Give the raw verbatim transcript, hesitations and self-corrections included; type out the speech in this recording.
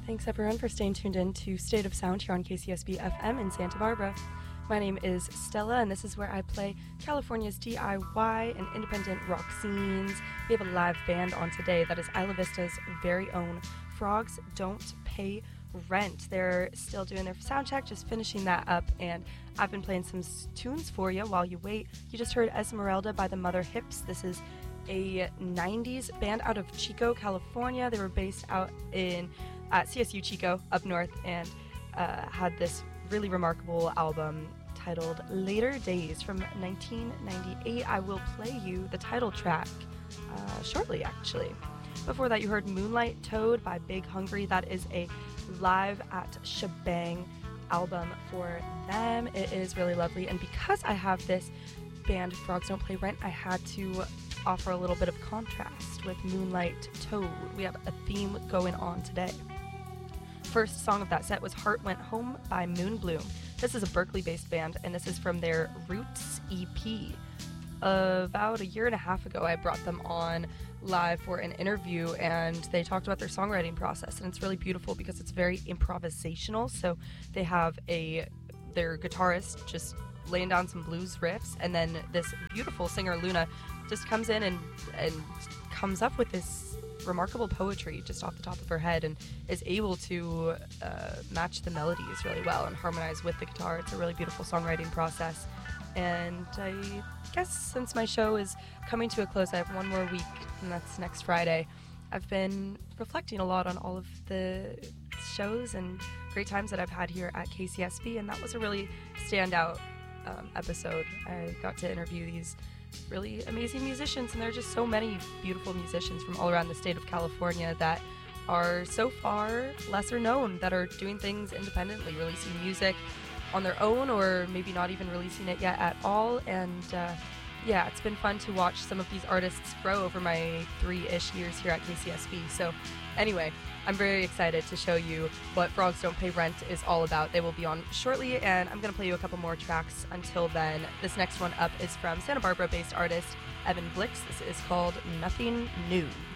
Thanks everyone for staying tuned in to State of Sound here on K C S B F M in Santa Barbara. My name is Stella, and this is where I play California's D I Y and independent rock scenes. We have a live band on today that is Isla Vista's very own Frogs Don't Pay Rent. They're still doing their sound check, just finishing that up, and I've been playing some s- tunes for you while you wait. You just heard Esmeralda by the Mother Hips. This is a nineties band out of Chico, California. They were based out in at C S U Chico up north, and uh, had this really remarkable album titled Later Days from nineteen ninety-eight. I will play you the title track uh, shortly, actually. Before that, you heard Moonlight Toad by Big Hungry. That is a live at Shebang album for them. It is really lovely, and because I have this band Frogs Don't Play Rent, I had to offer a little bit of contrast with Moonlight Toad. We have a theme going on today. First song of that set was Heart Went Home by Moonbloom. This is a Berkeley-based band, and this is from their Roots E P. About a year and a half ago, I brought them on live for an interview, and they talked about their songwriting process, and it's really beautiful because it's very improvisational. So they have a their guitarist just laying down some blues riffs, and then this beautiful singer Luna just comes in and and comes up with this remarkable poetry just off the top of her head, and is able to uh, match the melodies really well and harmonize with the guitar. It's a really beautiful songwriting process. And I guess since my show is coming to a close, I have one more week, and that's next Friday. I've been reflecting a lot on all of the shows and great times that I've had here at K C S B, and that was a really standout um, episode. I got to interview these really amazing musicians, and there are just so many beautiful musicians from all around the state of California that are so far lesser known, that are doing things independently, releasing music on their own, or maybe not even releasing it yet at all. And uh, yeah, it's been fun to watch some of these artists grow over my three-ish years here at K C S B. So anyway, I'm very excited to show you what Frogs Don't Pay Rent is all about. They will be on shortly, and I'm going to play you a couple more tracks until then. This next one up is from Santa Barbara-based artist Evan Blix. This is called Nothing New.